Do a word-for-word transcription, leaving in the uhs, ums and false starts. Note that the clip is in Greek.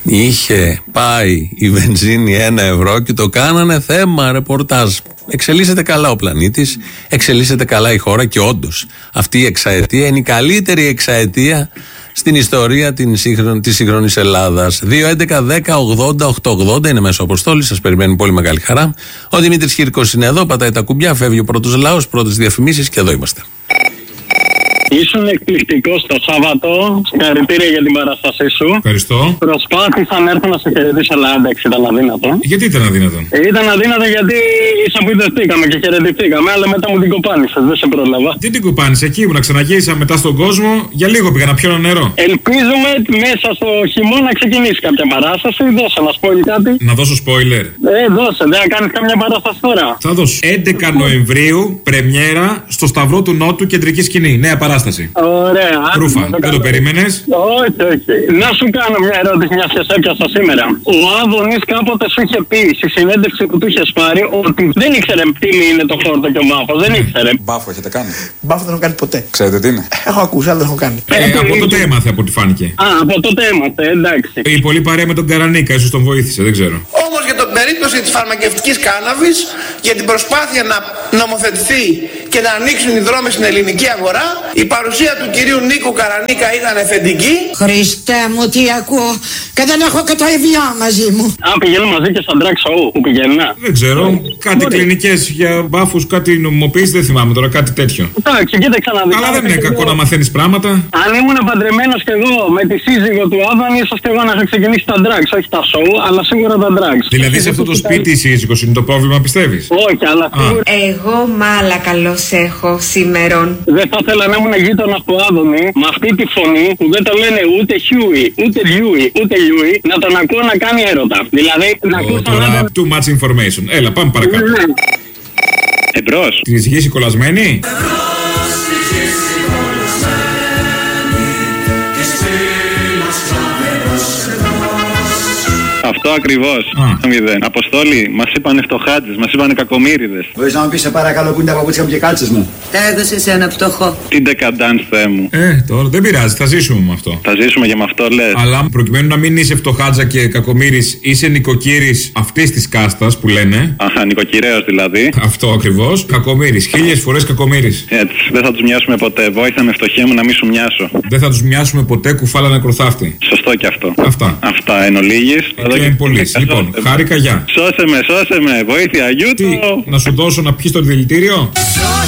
Είχε πάει η βενζίνη ένα ευρώ και το κάνανε θέμα ρεπορτάζ. Εξελίσσεται καλά ο πλανήτης, εξελίσσεται καλά η χώρα και όντως αυτή η εξαετία είναι η καλύτερη εξαετία στην ιστορία της σύγχρονης Ελλάδας. δύο έντεκα δέκα ογδόντα οκτακόσια ογδόντα είναι μέσω αποστόλη, σας περιμένει πολύ μεγάλη χαρά. Ο Δημήτρης Κύρκος είναι εδώ, πατάει τα κουμπιά, φεύγει ο πρώτος λαός, πρώτες διαφημίσεις και εδώ είμαστε. Ήσουν εκπληκτικός το Σάββατο. Συγχαρητήρια για την παράστασή σου. Ευχαριστώ. Προσπάθησα να έρθω να σε χαιρετήσω, αλλά εντάξει, ήταν αδύνατο. Γιατί ήταν αδύνατο? Ε, ήταν αδύνατο γιατί εισαπηδευτήκαμε και χαιρετηθήκαμε, αλλά μετά μου την κοπάνησες, δεν σε πρόλαβα. Τι την κοπάνησε, εκεί ήμουν, ξαναγύρισα μετά στον κόσμο, για λίγο πήγα να πιω νερό. Ελπίζουμε μέσα στο χειμώνα να ξεκινήσει κάποια παράσταση. Δώσε να spoil κάτι. Να δώσω spoiler. Ε, δώσε, δεν θα κάνεις καμιά παράσταση τώρα. Θα δώσω. έντεκα Νοεμβρίου, πρεμιέρα στο Σταυρό του Νότου, κεντρική σκηνή. Νέα παράσταση. Ωραία. Ρούφα, το δεν το περίμενες? Όχι, όχι. Να σου κάνω μια ερώτηση, μια και σε έπιασα σήμερα. Ο Άδωνης κάποτε σου είχε πει στη συνέντευξη που του είχε πάρει ότι δεν ήξερε τι είναι το χόρτο και ο μπάφος. Δεν ήξερε. Μπάφο έχετε κάνει? Μπάφο δεν έχω κάνει ποτέ. Ξέρετε τι είναι? Έχω ακούσει, αλλά δεν έχω κάνει. Ε, ε, από τότε έμαθε από ό,τι φάνηκε. Α, από τότε έμαθε, εντάξει. Η πολύ παρέα με τον Καρανίκα, ίσως τον βοήθησε, δεν ξέρω. Όμως για την περίπτωση της φαρμακευτικής κάναβης, για την προσπάθεια να νομοθετηθεί και να ανοίξουν οι δρόμοι στην ελληνική αγορά, η παρουσία του κυρίου Νίκου Καρανίκα ήταν εφεντική. Χριστέ μου, τι ακούω, και δεν έχω και το Εβιά μαζί μου. Α, πηγαίνω μαζί και στα drag show που πηγαίνα. Δεν ξέρω, κάτι κλινικές για μπάφους, κάτι νομιμοποίηση, δεν θυμάμαι τώρα, κάτι τέτοιο. Εντάξει, κοίταξα να δει. Αλλά δεν είναι κακό να μαθαίνεις πράγματα. Αν ήμουν παντρεμένος κι εγώ με τη σύζυγο του Άδωνη, ίσως κι εγώ να είχα ξεκινήσει τα drugs, όχι τα show, αλλά σίγουρα τα drugs. Δηλαδή σε αυτό το σπίτι η σύζυγος είναι το πρόβλημα, πιστεύεις? Όχι, αλλά σίγουρα. Εγώ μάλα καλώς έχω σήμερον. Δεν θα ήθελα να ήμουν γείτονα του Άδωνη με αυτή τη φωνή που δεν το λένε ούτε Χιούι, ούτε Λιούι, ούτε Λιούι, να τον ακούω να κάνει έρωτα. Δηλαδή να ακούω oh, τώρα να... too much information. Έλα, πάμε παρακάτω. Εμπρός. Την εισηγήσει κολλασμένη. Αυτό ακριβώς. Μηδέν. Αποστόλη, μας είπανε φτωχάτζες, μας είπανε κακομοίριδες. Μπορείς να μου πεις σε παρακαλώ που είναι τα παπούτσια μου και κάτσες μου? Τα έδωσε σε ένα φτωχό. Τι ντεκαντάνς, Θεέ μου. Ε, τώρα δεν πειράζει, θα ζήσουμε με αυτό. Θα ζήσουμε και με αυτό, λες. Αλλά προκειμένου να μην είσαι φτωχάτζα και κακομοίρης, είσαι νοικοκύρης αυτής της κάστας που λένε. Αχα, νοικοκυρέος δηλαδή. Αυτό ακριβώς. Κακομοίρης. Χίλιες φορές κακομοίρης. Έτσι, δεν θα τους μοιάσουμε ποτέ. Βόηθα με φτωχέ μου να μην σου μοιάσω. Δεν θα τους μοιάσουμε ποτέ, κουφάλα νεκροθάφτη. Σωστό και αυτό. Αυτά. Αυτά εν ολίγης. Και εν πολλής. Λοιπόν, χάρηκα, γεια. Σώσε με, σώσε με. Βοήθεια, γιούτο. Τι, να σου δώσω να πιεις το δηλητήριο?